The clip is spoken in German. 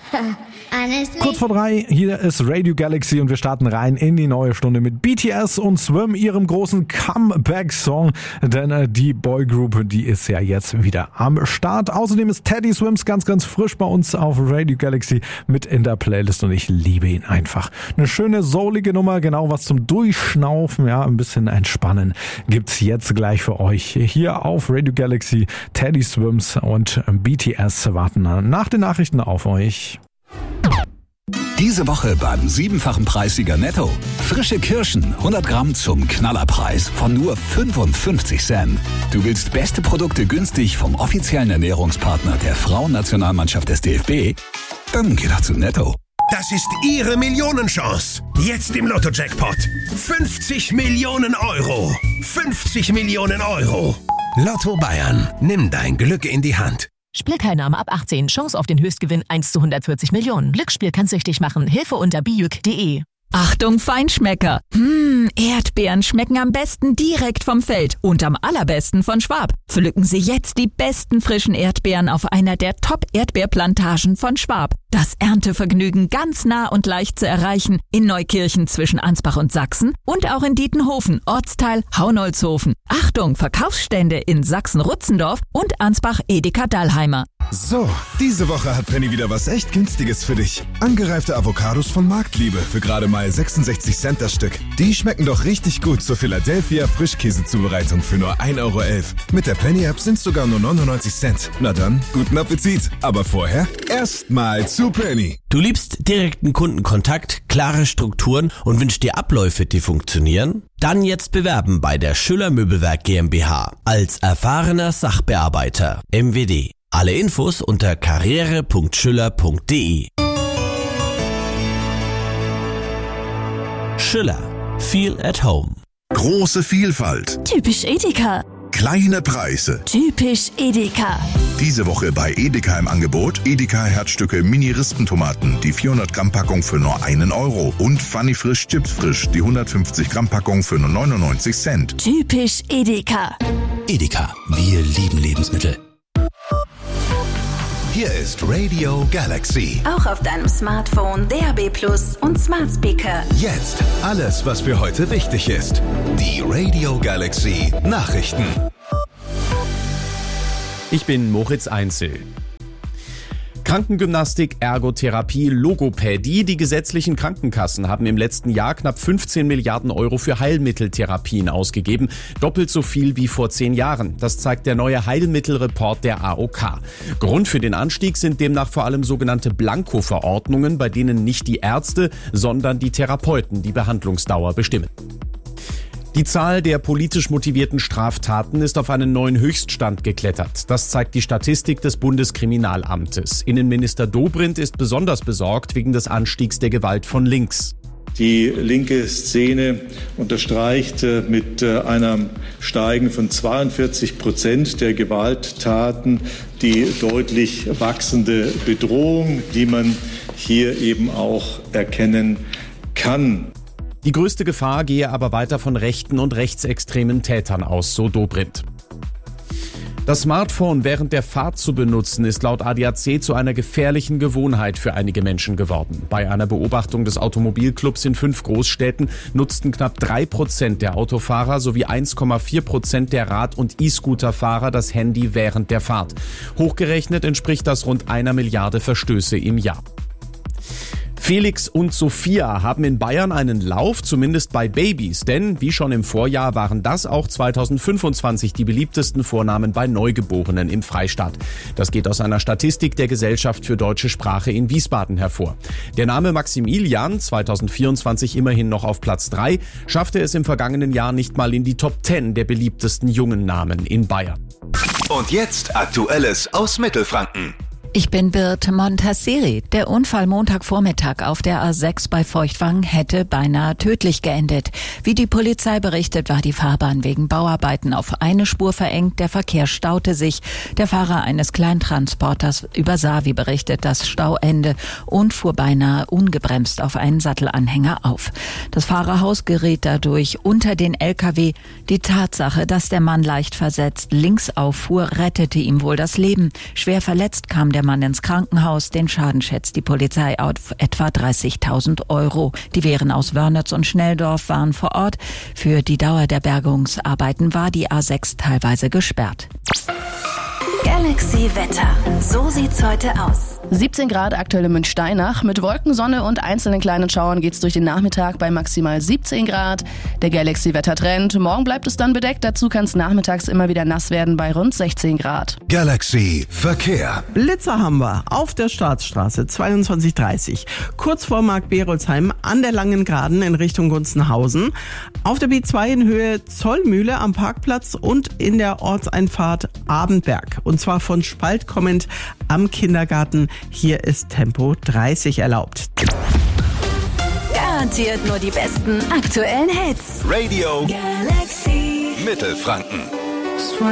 Kurz vor 3, hier ist Radio Galaxy und wir starten rein in die neue Stunde mit BTS und Swim, ihrem großen Comeback-Song, denn die Boygroup, die ist ja jetzt wieder am Start. Außerdem ist Teddy Swims ganz, ganz frisch bei uns auf Radio Galaxy mit in der Playlist und ich liebe ihn einfach. Eine schöne, soulige Nummer, genau was zum Durchschnaufen, ja, ein bisschen entspannen, gibt's jetzt gleich für euch hier auf Radio Galaxy. Teddy Swims und BTS warten nach den Nachrichten auf euch. Diese Woche beim 7-fachen Preissieger Netto. Frische Kirschen, 100 Gramm zum Knallerpreis von nur 55 Cent. Du willst beste Produkte günstig vom offiziellen Ernährungspartner der Frauennationalmannschaft des DFB? Dann geh doch zu Netto. Das ist Ihre Millionenchance. Jetzt im Lotto-Jackpot. 50 Millionen Euro. 50 Millionen Euro. Lotto Bayern. Nimm dein Glück in die Hand. Spielteilnahme ab 18. Chance auf den Höchstgewinn 1 zu 140 Millionen. Glücksspiel kann süchtig machen. Hilfe unter biüc.de. Achtung Feinschmecker! Erdbeeren schmecken am besten direkt vom Feld und am allerbesten von Schwab. Pflücken Sie jetzt die besten frischen Erdbeeren auf einer der Top-Erdbeerplantagen von Schwab. Das Erntevergnügen ganz nah und leicht zu erreichen in Neukirchen zwischen Ansbach und Sachsen und auch in Dietenhofen, Ortsteil Haunolzhofen. Achtung, Verkaufsstände in Sachsen-Rutzendorf und Ansbach-Edeka-Dallheimer. So, diese Woche hat Penny wieder was echt Günstiges für dich. Angereifte Avocados von Marktliebe für gerade mal 66 Cent das Stück. Die schmecken doch richtig gut zur Philadelphia Frischkäsezubereitung für nur 1,11 Euro. Mit der Penny-App sind sogar nur 99 Cent. Na dann, guten Appetit. Aber vorher erstmal zu Penny. Du liebst direkten Kundenkontakt, klare Strukturen und wünschst dir Abläufe, die funktionieren? Dann jetzt bewerben bei der Schüller Möbelwerk GmbH als erfahrener Sachbearbeiter. MWD. Alle Infos unter karriere.schüller.de. Schüller. Feel at home. Große Vielfalt. Typisch Edeka. Kleine Preise. Typisch Edeka. Diese Woche bei Edeka im Angebot Edeka Herzstücke Mini-Rispentomaten, die 400 Gramm Packung für nur 1 Euro und Funny Frisch Chips Frisch, die 150 Gramm Packung für nur 99 Cent. Typisch Edeka. Edeka, wir lieben Lebensmittel. Hier ist Radio Galaxy. Auch auf deinem Smartphone, DAB+ und Smart Speaker. Jetzt alles, was für heute wichtig ist. Die Radio Galaxy Nachrichten. Ich bin Moritz Einzel. Krankengymnastik, Ergotherapie, Logopädie. Die gesetzlichen Krankenkassen haben im letzten Jahr knapp 15 Milliarden Euro für Heilmitteltherapien ausgegeben. Doppelt so viel wie vor 10 Jahren. Das zeigt der neue Heilmittelreport der AOK. Grund für den Anstieg sind demnach vor allem sogenannte Blanko-Verordnungen, bei denen nicht die Ärzte, sondern die Therapeuten die Behandlungsdauer bestimmen. Die Zahl der politisch motivierten Straftaten ist auf einen neuen Höchststand geklettert. Das zeigt die Statistik des Bundeskriminalamtes. Innenminister Dobrindt ist besonders besorgt wegen des Anstiegs der Gewalt von links. Die linke Szene unterstreicht mit einem Steigen von 42% der Gewalttaten die deutlich wachsende Bedrohung, die man hier eben auch erkennen kann. Die größte Gefahr gehe aber weiter von rechten und rechtsextremen Tätern aus, so Dobrindt. Das Smartphone während der Fahrt zu benutzen, ist laut ADAC zu einer gefährlichen Gewohnheit für einige Menschen geworden. Bei einer Beobachtung des Automobilclubs in 5 Großstädten nutzten knapp 3% der Autofahrer sowie 1,4% der Rad- und E-Scooter-Fahrer das Handy während der Fahrt. Hochgerechnet entspricht das rund 1 Milliarde Verstöße im Jahr. Felix und Sophia haben in Bayern einen Lauf, zumindest bei Babys, denn wie schon im Vorjahr waren das auch 2025 die beliebtesten Vornamen bei Neugeborenen im Freistaat. Das geht aus einer Statistik der Gesellschaft für deutsche Sprache in Wiesbaden hervor. Der Name Maximilian, 2024 immerhin noch auf Platz 3, schaffte es im vergangenen Jahr nicht mal in die Top 10 der beliebtesten jungen Namen in Bayern. Und jetzt Aktuelles aus Mittelfranken. Ich bin Birte Montasseri. Der Unfall Montagvormittag auf der A6 bei Feuchtwangen hätte beinahe tödlich geendet. Wie die Polizei berichtet, war die Fahrbahn wegen Bauarbeiten auf eine Spur verengt. Der Verkehr staute sich. Der Fahrer eines Kleintransporters übersah, wie berichtet, das Stauende und fuhr beinahe ungebremst auf einen Sattelanhänger auf. Das Fahrerhaus geriet dadurch unter den LKW. Die Tatsache, dass der Mann leicht versetzt links auffuhr, rettete ihm wohl das Leben. Schwer verletzt kam der der Mann ins Krankenhaus. Den Schaden schätzt die Polizei auf etwa 30.000 Euro. Die Wehren aus Wörnitz und Schnelldorf waren vor Ort. Für die Dauer der Bergungsarbeiten war die A6 teilweise gesperrt. Galaxy Wetter. So sieht's heute aus. 17 Grad aktuell in Münchsteinach. Mit Wolken, Sonne und einzelnen kleinen Schauern geht's durch den Nachmittag bei maximal 17 Grad. Der Galaxy-Wettertrend. Morgen bleibt es dann bedeckt. Dazu kann es nachmittags immer wieder nass werden bei rund 16 Grad. Galaxy Verkehr. Blitzer haben wir auf der Staatsstraße 2230, kurz vor Mark Berolzheim an der Langen Geraden in Richtung Gunzenhausen. Auf der B2 in Höhe Zollmühle am Parkplatz und in der Ortseinfahrt Abendberg. Und zwar von Spalt kommend am Kindergarten. Hier ist Tempo 30 erlaubt. Garantiert nur die besten aktuellen Hits. Radio Galaxy Mittelfranken.